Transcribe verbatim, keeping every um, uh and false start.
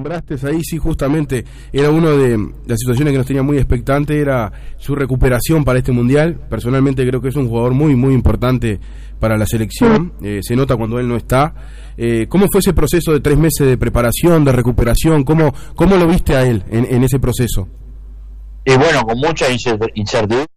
nombraste ahí, sí, justamente era una de las situaciones que nos tenía muy expectante, era su recuperación para este Mundial. Personalmente creo que es un jugador muy, muy importante para la selección, eh, se nota cuando él no está. Eh, ¿Cómo fue ese proceso de tres meses de preparación, de recuperación? ¿Cómo, cómo lo viste a él en, en ese proceso? Y bueno, con mucha incertidumbre,